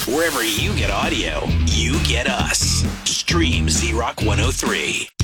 Wherever you get audio, you get us. Stream Z Rock 103.